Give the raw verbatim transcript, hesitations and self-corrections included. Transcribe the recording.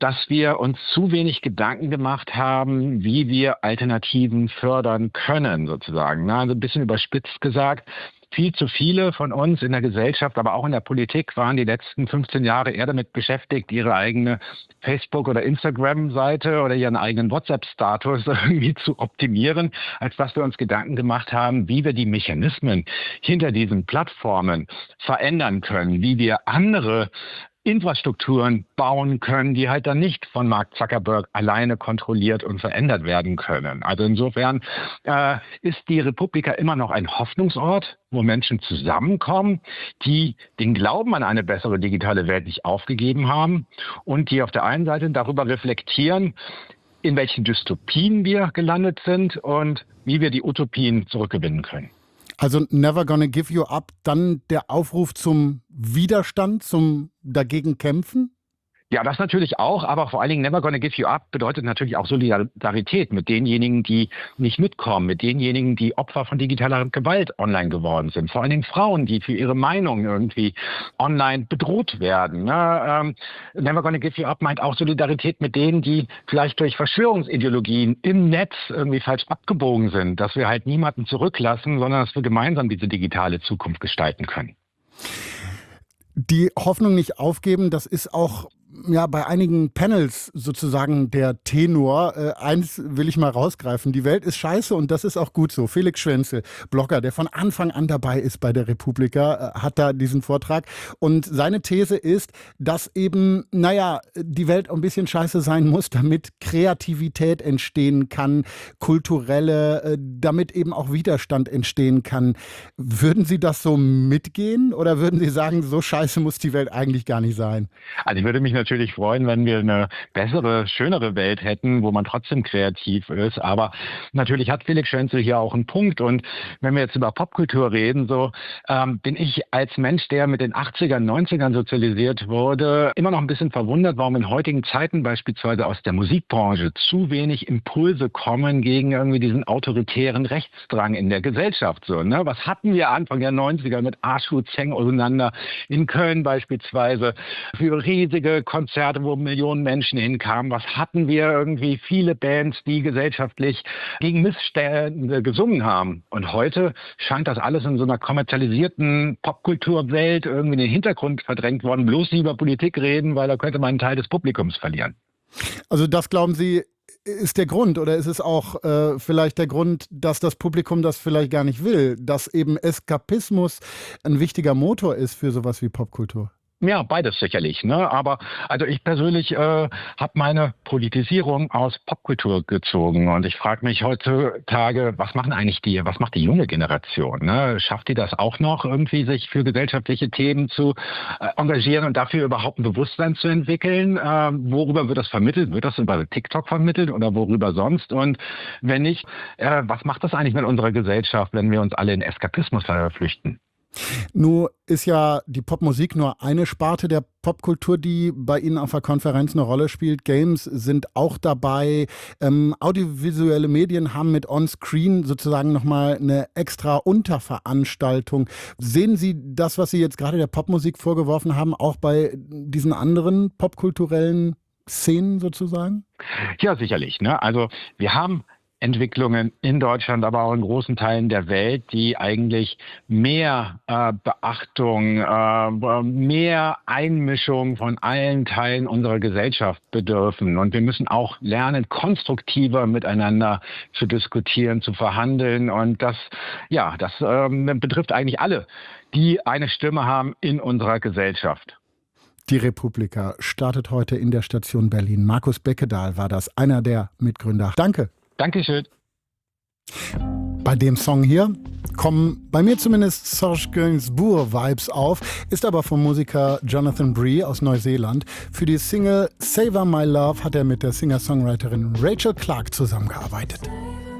dass wir uns zu wenig Gedanken gemacht haben, wie wir Alternativen fördern können, sozusagen. Na, also ein bisschen überspitzt gesagt. Viel zu viele von uns in der Gesellschaft, aber auch in der Politik waren die letzten fünfzehn Jahre eher damit beschäftigt, ihre eigene Facebook- oder Instagram-Seite oder ihren eigenen WhatsApp-Status irgendwie zu optimieren, als dass wir uns Gedanken gemacht haben, wie wir die Mechanismen hinter diesen Plattformen verändern können, wie wir andere Infrastrukturen bauen können, die halt dann nicht von Mark Zuckerberg alleine kontrolliert und verändert werden können. Also insofern äh, ist die Republika immer noch ein Hoffnungsort, wo Menschen zusammenkommen, die den Glauben an eine bessere digitale Welt nicht aufgegeben haben und die auf der einen Seite darüber reflektieren, in welchen Dystopien wir gelandet sind und wie wir die Utopien zurückgewinnen können. Also never gonna give you up, dann der Aufruf zum Widerstand, zum dagegen kämpfen? Ja, das natürlich auch, aber vor allen Dingen never gonna give you up bedeutet natürlich auch Solidarität mit denjenigen, die nicht mitkommen, mit denjenigen, die Opfer von digitaler Gewalt online geworden sind. Vor allen Dingen Frauen, die für ihre Meinung irgendwie online bedroht werden. Ne? Ähm, never gonna give you up meint auch Solidarität mit denen, die vielleicht durch Verschwörungsideologien im Netz irgendwie falsch abgebogen sind, dass wir halt niemanden zurücklassen, sondern dass wir gemeinsam diese digitale Zukunft gestalten können. Die Hoffnung nicht aufgeben, das ist auch ja bei einigen Panels sozusagen der Tenor. Äh, eins will ich mal rausgreifen. Die Welt ist scheiße und das ist auch gut so. Felix Schwenzel, Blogger, der von Anfang an dabei ist bei der Republika, äh, hat da diesen Vortrag. Und seine These ist, dass eben, naja, die Welt ein bisschen scheiße sein muss, damit Kreativität entstehen kann, kulturelle, äh, damit eben auch Widerstand entstehen kann. Würden Sie das so mitgehen oder würden Sie sagen, so scheiße muss die Welt eigentlich gar nicht sein? Also ich würde mich natürlich freuen, wenn wir eine bessere, schönere Welt hätten, wo man trotzdem kreativ ist. Aber natürlich hat Felix Schwenzel hier auch einen Punkt. Und wenn wir jetzt über Popkultur reden, so ähm, bin ich als Mensch, der mit den achtzigern, neunzigern sozialisiert wurde, immer noch ein bisschen verwundert, warum in heutigen Zeiten beispielsweise aus der Musikbranche zu wenig Impulse kommen gegen irgendwie diesen autoritären Rechtsdrang in der Gesellschaft. So, ne? Was hatten wir Anfang der neunziger mit Arschu Zeng auseinander in Köln beispielsweise für riesige Konzerte, wo Millionen Menschen hinkamen. Was hatten wir irgendwie? Viele Bands, die gesellschaftlich gegen Missstände gesungen haben. Und heute scheint das alles in so einer kommerzialisierten Popkulturwelt irgendwie in den Hintergrund verdrängt worden. Bloß nicht über Politik reden, weil da könnte man einen Teil des Publikums verlieren. Also das glauben Sie, ist der Grund oder ist es auch äh, vielleicht der Grund, dass das Publikum das vielleicht gar nicht will, dass eben Eskapismus ein wichtiger Motor ist für sowas wie Popkultur? Ja, beides sicherlich. Ne? Aber also ich persönlich äh, habe meine Politisierung aus Popkultur gezogen und ich frage mich heutzutage, was machen eigentlich die, was macht die junge Generation? Ne? Schafft die das auch noch irgendwie, sich für gesellschaftliche Themen zu äh, engagieren und dafür überhaupt ein Bewusstsein zu entwickeln? Äh, worüber wird das vermittelt? Wird das über TikTok vermittelt oder worüber sonst? Und wenn nicht, äh, was macht das eigentlich mit unserer Gesellschaft, wenn wir uns alle in Eskapismus flüchten? Nun ist ja die Popmusik nur eine Sparte der Popkultur, die bei Ihnen auf der Konferenz eine Rolle spielt. Games sind auch dabei. Ähm, audiovisuelle Medien haben mit On-Screen sozusagen nochmal eine extra Unterveranstaltung. Sehen Sie das, was Sie jetzt gerade der Popmusik vorgeworfen haben, auch bei diesen anderen popkulturellen Szenen sozusagen? Ja, sicherlich. Ne? Also wir haben Entwicklungen in Deutschland, aber auch in großen Teilen der Welt, die eigentlich mehr äh, Beachtung, äh, mehr Einmischung von allen Teilen unserer Gesellschaft bedürfen. Und wir müssen auch lernen, konstruktiver miteinander zu diskutieren, zu verhandeln. Und das, ja, das ähm, betrifft eigentlich alle, die eine Stimme haben in unserer Gesellschaft. Die Republika startet heute in der Station Berlin. Markus Beckedahl war das, einer der Mitgründer. Danke. Dankeschön. Bei dem Song hier kommen bei mir zumindest Serge Gainsbourg-Vibes auf, ist aber vom Musiker Jonathan Bree aus Neuseeland. Für die Single Savor My Love hat er mit der Singer-Songwriterin Rachel Clark zusammengearbeitet.